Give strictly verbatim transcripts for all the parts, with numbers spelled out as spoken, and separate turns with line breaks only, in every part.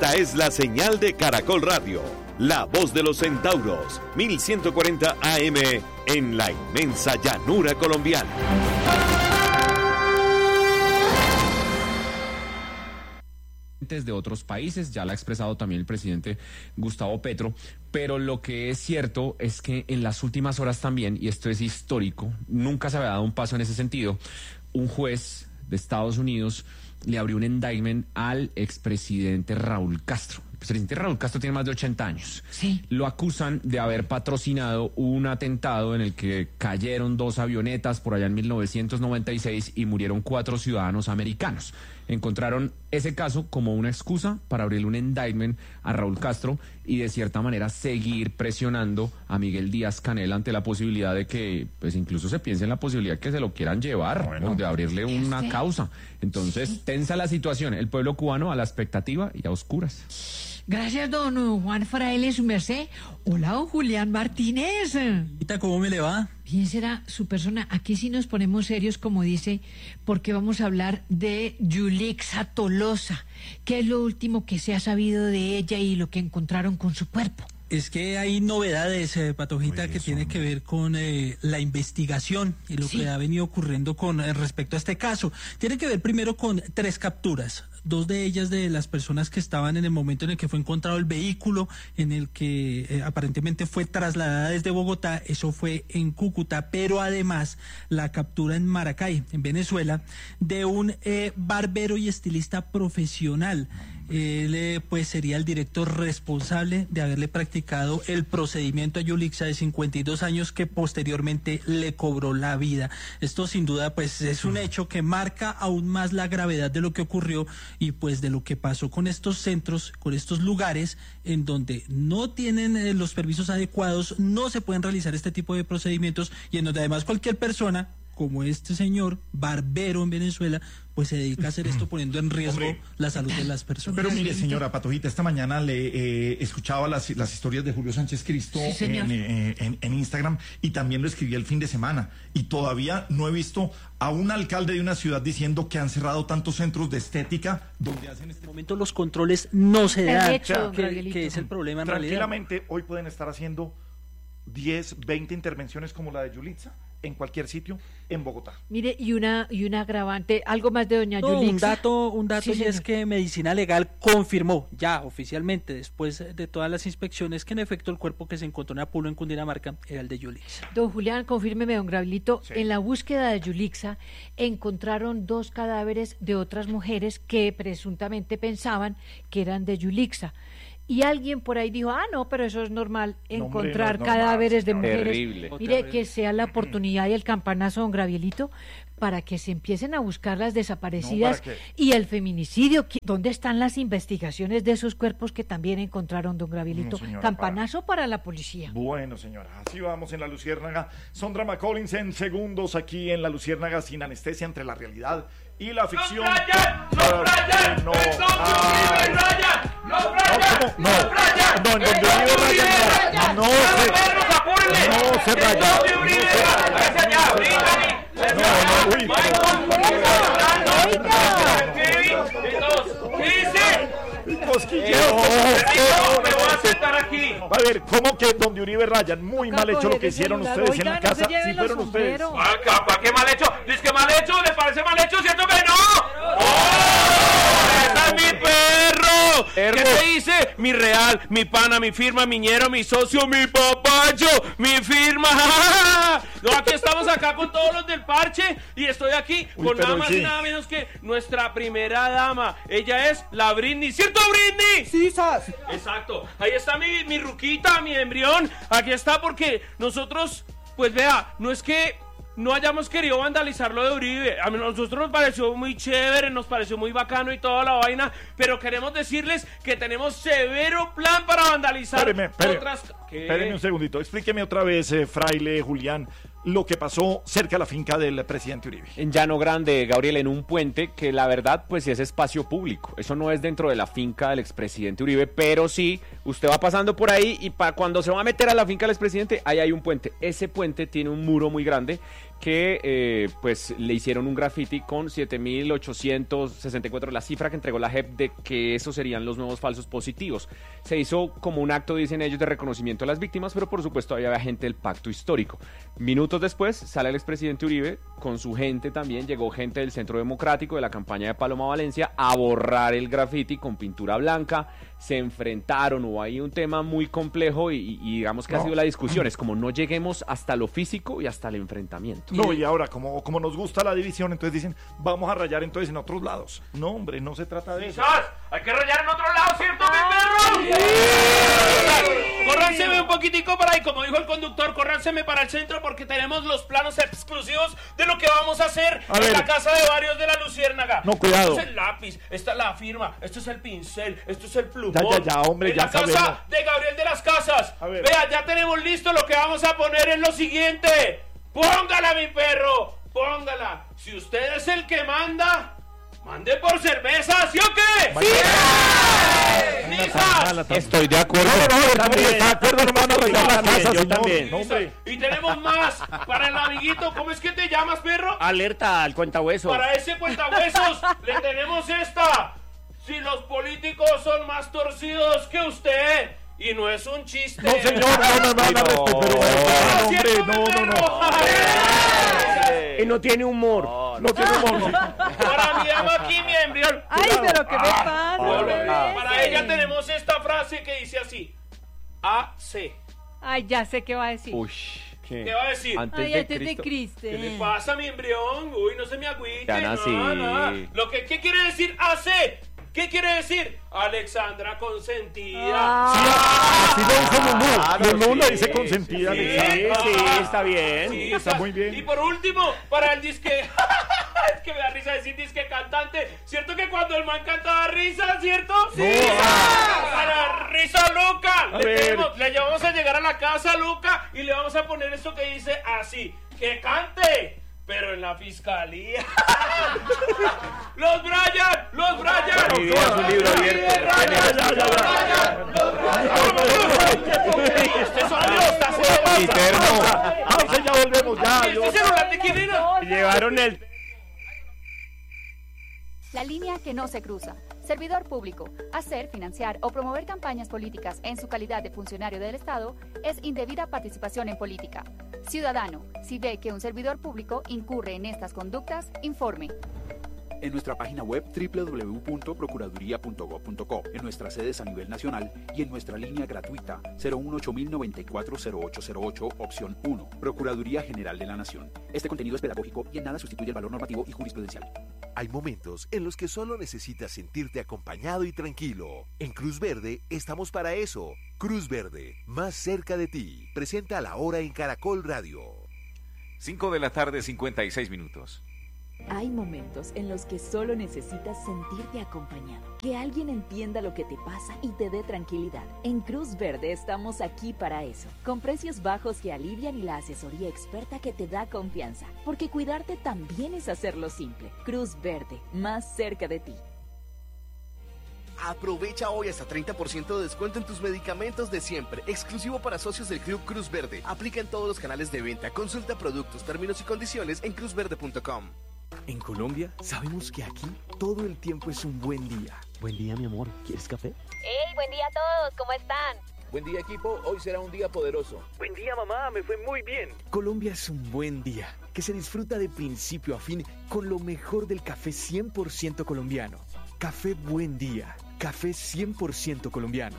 Esta es la señal de Caracol Radio, la voz de los centauros, mil ciento cuarenta A M en la inmensa llanura colombiana.
De otros países, ya lo ha expresado también el presidente Gustavo Petro, pero lo que es cierto es que en las últimas horas también, y esto es histórico, nunca se había dado un paso en ese sentido, un juez de Estados Unidos le abrió un indictment al expresidente Raúl Castro. El presidente Raúl Castro tiene más de ochenta años.
Sí.
Lo acusan de haber patrocinado un atentado en el que cayeron dos avionetas por allá en mil novecientos noventa y seis y murieron cuatro ciudadanos americanos. Encontraron ese caso como una excusa para abrirle un indictment a Raúl Castro y de cierta manera seguir presionando a Miguel Díaz-Canel ante la posibilidad de que, pues incluso se piense en la posibilidad que se lo quieran llevar, bueno, de abrirle una
sí.
causa. Entonces, sí. tensa la situación, el pueblo cubano a la expectativa y a oscuras.
Gracias, don Juan Fraile, su merced. Hola, don Julián Martínez.
¿Cómo me le va?
Bien será su persona. Aquí sí nos ponemos serios, como dice, porque vamos a hablar de Yulixa Tolosa. ¿Qué es lo último que se ha sabido de ella y lo que encontraron con su cuerpo?
Es que hay novedades, eh, Patojita, que tiene que ver con eh, la investigación y lo sí. que ha venido ocurriendo con eh, respecto a este caso. Tiene que ver primero con tres capturas. Dos de ellas de las personas que estaban en el momento en el que fue encontrado el vehículo, en el que eh, aparentemente fue trasladada desde Bogotá, eso fue en Cúcuta, pero además la captura en Maracay, en Venezuela, de un eh, barbero y estilista profesional. Él eh, pues sería el director responsable de haberle practicado el procedimiento a Yulixa, de cincuenta y dos años, que posteriormente le cobró la vida. Esto sin duda pues es un hecho que marca aún más la gravedad de lo que ocurrió y pues de lo que pasó con estos centros, con estos lugares en donde no tienen eh, los permisos adecuados, no se pueden realizar este tipo de procedimientos y en donde además cualquier persona, como este señor barbero en Venezuela, pues se dedica a hacer esto poniendo en riesgo Hombre. la salud de las personas.
Pero mire, señora Patojita, esta mañana le eh, escuchaba las, las historias de Julio Sánchez Cristo
sí,
en, eh, en, en Instagram y también lo escribí el fin de semana y todavía no he visto a un alcalde de una ciudad diciendo que han cerrado tantos centros de estética donde hacen este momento
los controles no se dan,
hecho,
que, que es el problema en realidad.
Tranquilamente hoy pueden estar haciendo diez, veinte intervenciones como la de Yulixa en cualquier sitio en Bogotá.
Mire, y una y un agravante, algo más de doña
no,
Yulixa.
Un dato, un dato
sí,
y es que Medicina Legal confirmó ya oficialmente, después de todas las inspecciones, que en efecto el cuerpo que se encontró en Apulo, en Cundinamarca, era el de Yulixa.
Don Julián, confírmeme, don Gabrielito,
sí.
en la búsqueda de Yulixa encontraron dos cadáveres de otras mujeres que presuntamente pensaban que eran de Yulixa. Y alguien por ahí dijo, ah, no, pero eso es normal, encontrar no, hombre, no es cadáveres normal, de mujeres.
Terrible.
Mire, terrible. Que sea la oportunidad y el campanazo, don Gabrielito, para que se empiecen a buscar las desaparecidas no, y el feminicidio. ¿Dónde están las investigaciones de esos cuerpos que también encontraron, don Gabrielito? No, señora, campanazo para... para la policía.
Bueno, señora, así vamos en La Luciérnaga. Sondra McCollins en segundos aquí en La Luciérnaga, sin anestesia entre la realidad y la ficción.
¡Los Brian! ¡Los Brian!
No,
¡Los Brian! ¡Los Brian!
No, no, en donde vive Ryan, no, no se, no se raya, no se raya. No, no, uy,
¿qué dice?
Cosquilleo.
Me voy a sentar aquí.
A ver, ¿cómo que donde Uribe Rayan? Muy mal hecho lo que hicieron ustedes en la casa. Si fueron ustedes.
¿Para qué mal hecho? ¿Dice que mal hecho? ¿Les parece mal hecho? ¿Cierto que no? ¡Oh! ¡Ese es mi perro! ¿Qué te dice? Mi real, mi pana, mi firma, mi ñero, mi socio, mi papacho, mi firma. No, aquí estamos acá con todos los del parche y estoy aquí Uy, con nada más sí. y nada menos que nuestra primera dama. Ella es la Britney. ¿Cierto, Britney?
Sí, sas.
Exacto. Ahí está mi, mi ruquita, mi embrión. Aquí está porque nosotros, pues vea, no es que no hayamos querido vandalizar lo de Uribe. A nosotros nos pareció muy chévere, nos pareció muy bacano y toda la vaina, pero queremos decirles que tenemos severo plan para vandalizar
espéreme, espéreme,
otras... ¿Qué?
Espéreme un segundito, explíqueme otra vez, eh, Fraile, Julián, lo que pasó cerca de la finca del presidente Uribe.
En Llano Grande, Gabriel, en un puente que la verdad pues es espacio público. Eso no es dentro de la finca del expresidente Uribe, pero sí
usted va pasando por ahí y para cuando se va a meter a la finca del expresidente, ahí hay un puente. Ese puente tiene un muro muy grande que eh, pues le hicieron un graffiti con siete mil ochocientos sesenta y cuatro, la cifra que entregó la J E P de que esos serían los nuevos falsos positivos. Se hizo como un acto, dicen ellos, de reconocimiento a las víctimas, pero por supuesto había gente del pacto histórico. Minutos después sale el expresidente Uribe, con su gente también, llegó gente del Centro Democrático, de la campaña de Paloma Valencia, a borrar el graffiti con pintura blanca. Se enfrentaron, hubo ahí un tema muy complejo y, y digamos que no. ha sido la discusión, es como no lleguemos hasta lo físico y hasta el enfrentamiento.
No, y ahora, como, como nos gusta la división, entonces dicen, vamos a rayar entonces en otros lados. No, hombre, no se trata de eso.
¡Quizás! ¡Hay que rayar en otro lado, cierto, mi perro! ¡Sí! Córranseme un poquitico para ahí, como dijo el conductor, córranseme para el centro porque tenemos los planos exclusivos de lo que vamos a hacer a en ver. la casa de varios de la Luciérnaga.
No, cuidado.
Este es el lápiz, esta es la firma, esto es el pincel, esto es el plumón.
Ya, ya, ya, hombre,
en
ya
la
sabemos.
casa de Gabriel de las Casas. Vea, ya tenemos listo lo que vamos a poner en lo siguiente. Póngala, mi perro, póngala. Si usted es el que manda, mande por cerveza, ¿sí o qué?
¡Sí!
¡Sí!
Estoy de acuerdo.
No, no, también está de acuerdo, hermano, arreglar la casa,
yo
señor.
también.
No, hombre.
Y tenemos más para el amiguito. ¿Cómo es que te llamas, perro?
Alerta al cuentahueso.
Para ese cuentahuesos le tenemos esta. Si los políticos son más torcidos que usted. Y no es un chiste.
No, señor, no, no, no, no, no, pero,
no,
hombre, no, no, no.
Y no tiene humor.
No, no tiene humor.
Para mi ama aquí, mi embrión.
Ay, pero ¿qué me pasa?
Para, para ella tenemos esta frase que dice así. A C.
Ay, ya sé qué va a decir.
Uy,
¿Qué, ¿Qué va a decir?
Antes
Ay,
de
antes de
Cristo.
Cristo.
¿Qué le pasa, mi embrión? Uy, no se me agüite.
Ya nací.
Nada, nada. Lo que, ¿Qué quiere decir A C? ¿Qué quiere decir? Alexandra consentida.
Ah.
Así lo dice Lulú.
Claro,
Lulú
sí,
le dice consentida.
sí,
Alexandra.
Sí, sí, está bien.
Sí,
está muy bien.
Y por último, para el disque... es que me da risa decir disque cantante. ¿Cierto que cuando el man cantaba risa, cierto?
Sí.
No. Para risa loca.
A
Le,
ver.
tenemos, le llevamos a llegar a la casa loca y le vamos a poner esto que dice así. ¡Que cante! Pero en la fiscalía. ¡Los Brian! ¡Los Brian!
Mi vida es un libro abierto.
Este sonido está cero.
Eterno.
Pausa, ya volvemos, ya. yo-
¿Este celular de quién era?
Llevaron el...
La línea que no se cruza. Servidor público. Hacer, financiar o promover campañas políticas en su calidad de funcionario del Estado es indebida participación en política. Ciudadano, si ve que un servidor público incurre en estas conductas, informe.
En nuestra página web doble u doble u doble u punto procuraduría punto gob punto co, en nuestras sedes a nivel nacional y en nuestra línea gratuita cero uno ocho mil noventa y cuatro cero ocho cero ocho, opción uno, Procuraduría General de la Nación. Este contenido es pedagógico y en nada sustituye el valor normativo y jurisprudencial.
Hay momentos en los que solo necesitas sentirte acompañado y tranquilo. En Cruz Verde estamos para eso. Cruz Verde, más cerca de ti. Presenta a la hora en Caracol Radio.
cinco de la tarde, cincuenta y seis minutos.
Hay momentos en los que solo necesitas sentirte acompañado, que alguien entienda lo que te pasa y te dé tranquilidad. En Cruz Verde estamos aquí para eso, con precios bajos que alivian y la asesoría experta que te da confianza, porque cuidarte también es hacerlo simple. Cruz Verde, más cerca de ti.
Aprovecha hoy hasta treinta por ciento de descuento en tus medicamentos de siempre, exclusivo para socios del Club Cruz Verde. Aplica en todos los canales de venta. Consulta productos, términos y condiciones en cruz verde punto com.
En Colombia sabemos que aquí todo el tiempo es un buen día. Buen día, mi amor. ¿Quieres café?
¡Hey, buen día a todos! ¿Cómo están?
Buen día, equipo. Hoy será un día poderoso.
Buen día, mamá. Me fue muy bien. Colombia es un buen día que se disfruta de principio a fin con lo mejor del café cien por ciento colombiano. Café Buen Día. Café cien por ciento colombiano.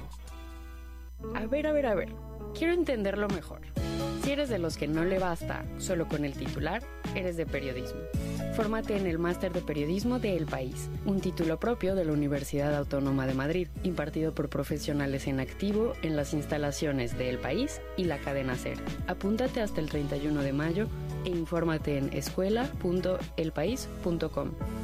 A ver, a ver, a ver. Quiero entenderlo mejor. Si eres de los que no le basta solo con el titular, eres de periodismo. Fórmate en el Máster de Periodismo de El País, un título propio de la Universidad Autónoma de Madrid, impartido por profesionales en activo en las instalaciones de El País y la cadena SER. Apúntate hasta el treinta y uno de mayo e infórmate en escuela punto el país punto com.